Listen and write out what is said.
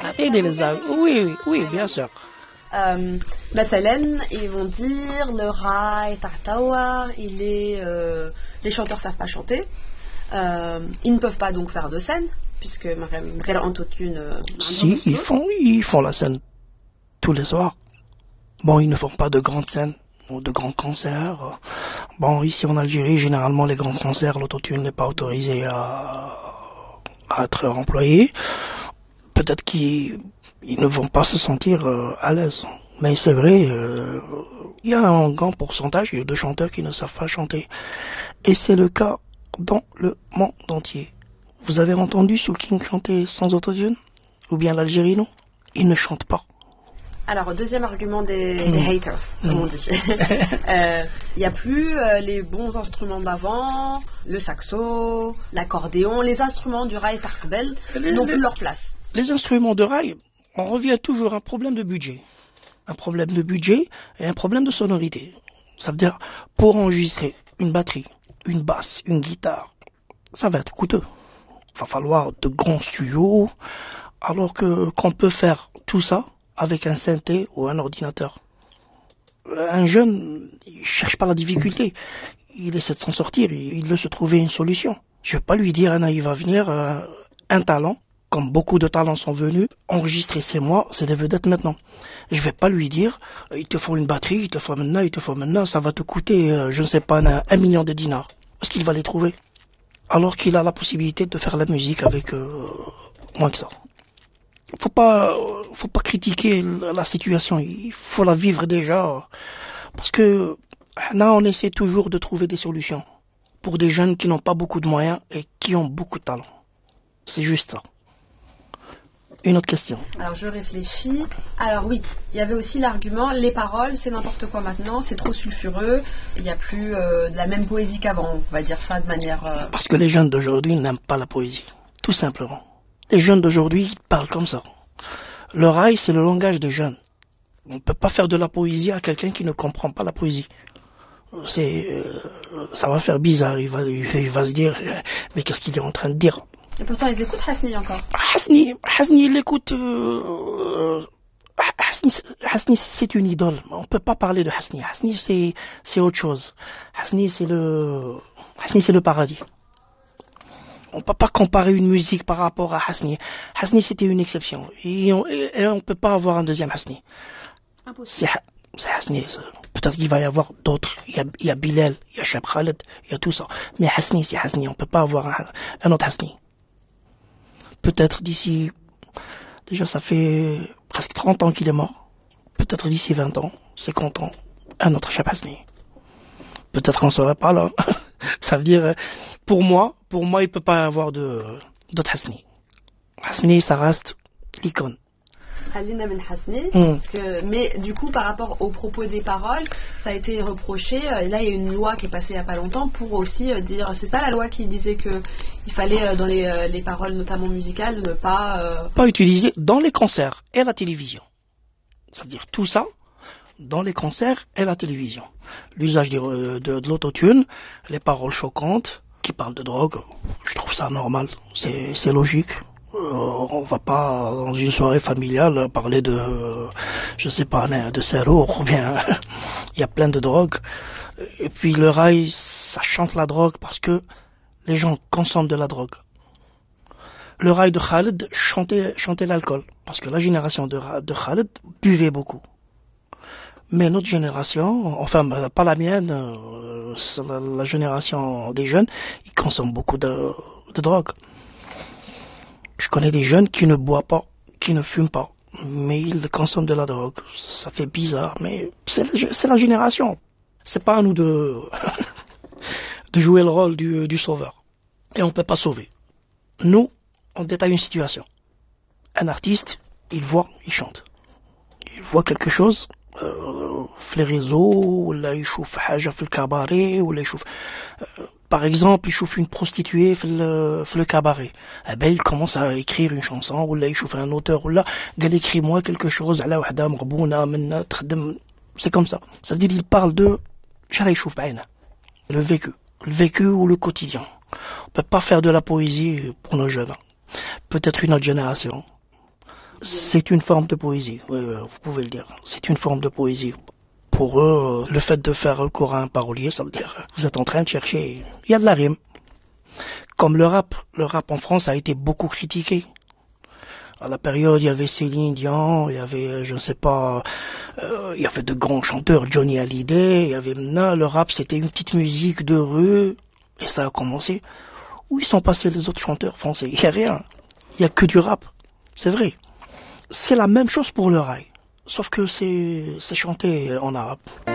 Aider les âges. Oui, oui, oui, bien sûr. مثلا ils vont dire le rail tartawa il est les chanteurs savent pas chanter, ils ne peuvent pas donc faire de scène puisque si ils font la scène tous les soirs. Bon, ils ne font pas de grandes scènes ou de grands concerts. Bon, ici en Algérie, généralement les grands concerts, l'autotune n'est pas autorisé à être employé. Peut-être qu'ils ne vont pas se sentir à l'aise. Mais c'est vrai, il y a un grand pourcentage de chanteurs qui ne savent pas chanter. Et c'est le cas dans le monde entier. Vous avez entendu Soul King chanter sans autotune? Ou bien l'Algérie, non? Il ne chante pas. Alors, deuxième argument des haters, comme on dit. Il n'y a plus les bons instruments d'avant, le saxo, l'accordéon, les instruments du rail tarbel n'ont plus leur place. Les instruments de rail, on revient toujours à un problème de budget. Un problème de budget et un problème de sonorité. Ça veut dire, pour enregistrer une batterie, une basse, une guitare, ça va être coûteux. Il va falloir de grands studios, alors qu'on peut faire tout ça avec un synthé ou un ordinateur. Un jeune, il cherche pas la difficulté, il essaie de s'en sortir, il veut se trouver une solution. Je vais pas lui dire, il va venir un talent, comme beaucoup de talents sont venus, enregistrer c'est moi, c'est des vedettes maintenant. Je vais pas lui dire, il te faut une batterie, il te faut maintenant, ça va te coûter, je ne sais pas, 1 million de dinars. Est-ce qu'il va les trouver? Alors qu'il a la possibilité de faire la musique avec moins que ça. Faut pas critiquer la situation, il faut la vivre déjà. Parce que là, on essaie toujours de trouver des solutions pour des jeunes qui n'ont pas beaucoup de moyens et qui ont beaucoup de talent. C'est juste ça. Une autre question. Alors je réfléchis. Alors oui, il y avait aussi l'argument, les paroles, c'est n'importe quoi maintenant, c'est trop sulfureux, il n'y a plus de la même poésie qu'avant, on va dire ça de manière... Parce que les jeunes d'aujourd'hui n'aiment pas la poésie, tout simplement. Les jeunes d'aujourd'hui parlent comme ça. Le rail, c'est le langage des jeunes. On ne peut pas faire de la poésie à quelqu'un qui ne comprend pas la poésie. Ça va faire bizarre, il va se dire, mais qu'est-ce qu'il est en train de dire? Et pourtant, ils écoutent Hasni encore. Hasni, il écoute... Hasni, c'est une idole. On ne peut pas parler de Hasni. Hasni, c'est autre chose. Hasni, c'est le paradis. On ne peut pas comparer une musique par rapport à Hasni. Hasni, c'était une exception. Et on ne peut pas avoir un deuxième Hasni. Impossible. C'est Hasni. Peut-être qu'il va y avoir d'autres. Il y a Bilal, il y a Cheb Khaled, il y a tout ça. Mais Hasni, c'est Hasni. On ne peut pas avoir un autre Hasni. Peut-être d'ici... Déjà, ça fait presque 30 ans qu'il est mort. Peut-être d'ici 20 ans, 50 ans, un autre Cheb Hasni. Peut-être qu'on ne serait pas là. Ça veut dire, pour moi, il ne peut pas y avoir d'autre Hasni. Hasni, ça reste l'icône. Mais du coup, par rapport aux propos des paroles, ça a été reproché. Et là, il y a une loi qui est passée il n'y a pas longtemps pour aussi dire, c'est pas la loi qui disait que il fallait dans les paroles, notamment musicales, ne pas utiliser dans les concerts et la télévision. Ça veut dire tout ça dans les concerts et la télévision. L'usage de l'autotune, les paroles choquantes qui parlent de drogue, je trouve ça normal, c'est logique. On va pas dans une soirée familiale parler de, je sais pas, de serrure ou bien il y a plein de drogues. Et puis le rail, ça chante la drogue parce que les gens consomment de la drogue. Le rail de Khaled chantait l'alcool parce que la génération de Khaled buvait beaucoup. Mais notre génération, enfin pas la mienne, la génération des jeunes, ils consomment beaucoup de drogue. Je connais des jeunes qui ne boivent pas, qui ne fument pas, mais ils consomment de la drogue. Ça fait bizarre, mais c'est la génération. C'est pas à nous de jouer le rôle du sauveur. Et on ne peut pas sauver. Nous, on détaille une situation. Un artiste, il voit, il chante. Il voit quelque chose, في les réseaux, ولا يشوف حاجة في الكباري, ولا يشوف par exemple, il يشوف une prostituée في le cabaret. Eh ben, il commence à écrire une chanson, ولا يشوف un auteur, ولا قال écris-moi quelque chose على وحدة مغبونة منا تخدم. C'est comme ça. Ça veut dire il parle de شرا يشوف بعينه. Le vécu ou le quotidien. On peut pas faire de la poésie pour nos jeunes. Peut-être une autre génération. C'est une forme de poésie, oui, vous pouvez le dire. C'est une forme de poésie. Pour eux, le fait de faire recours à un parolier, ça veut dire vous êtes en train de chercher. Il y a de la rime. Comme le rap en France a été beaucoup critiqué. À la période, il y avait Céline Dion, il y avait, je ne sais pas, il y avait de grands chanteurs, Johnny Hallyday, il y avait non, le rap c'était une petite musique de rue, et ça a commencé. Où ils sont passés les autres chanteurs français? Il n'y a rien. Il n'y a que du rap. C'est vrai. C'est la même chose pour le rail. Sauf que c'est chanté en arabe.